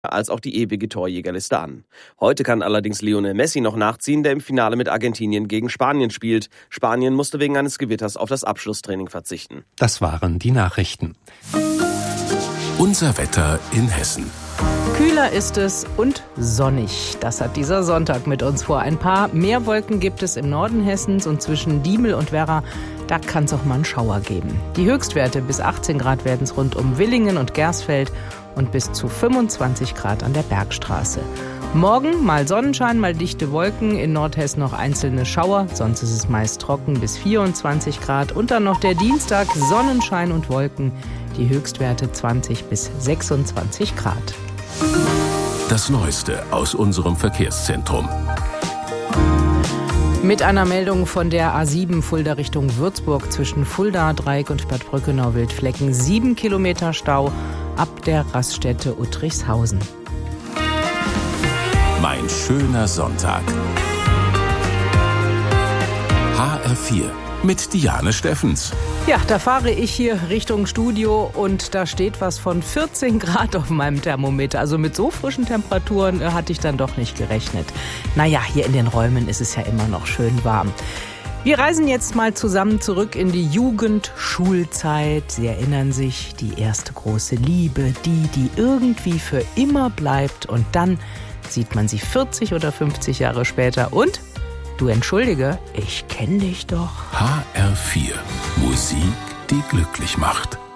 als auch die ewige Torjägerliste an. Heute kann allerdings Lionel Messi noch nachziehen, der im Finale mit Argentinien gegen Spanien spielt. Spanien musste wegen eines Gewitters auf das Abschlusstraining verzichten. Das waren die Nachrichten. Unser Wetter in Hessen. Kühler ist es und sonnig. Das hat dieser Sonntag mit uns vor. Ein paar mehr Wolken gibt es im Norden Hessens und zwischen Diemel und Werra, da kann es auch mal einen Schauer geben. Die Höchstwerte bis 18 Grad werden es rund um Willingen und Gersfeld und bis zu 25 Grad an der Bergstraße. Morgen mal Sonnenschein, mal dichte Wolken, in Nordhessen noch einzelne Schauer, sonst ist es meist trocken bis 24 Grad. Und dann noch der Dienstag, Sonnenschein und Wolken, die Höchstwerte 20 bis 26 Grad. Das Neueste aus unserem Verkehrszentrum. Mit einer Meldung von der A7 Fulda Richtung Würzburg zwischen Fulda, Dreieck und Bad Brückenau-Wildflecken. 7 Kilometer Stau ab der Raststätte Uttrichshausen. Mein schöner Sonntag. HR4 mit Diane Steffens. Ja, da fahre ich hier Richtung Studio und da steht was von 14 Grad auf meinem Thermometer. Also mit so frischen Temperaturen hatte ich dann doch nicht gerechnet. Naja, hier in den Räumen ist es ja immer noch schön warm. Wir reisen jetzt mal zusammen zurück in die Jugend-Schulzeit. Sie erinnern sich, die erste große Liebe, die irgendwie für immer bleibt. Und dann sieht man sie 40 oder 50 Jahre später und... Du entschuldige, ich kenne dich doch. HR4. Musik, die glücklich macht.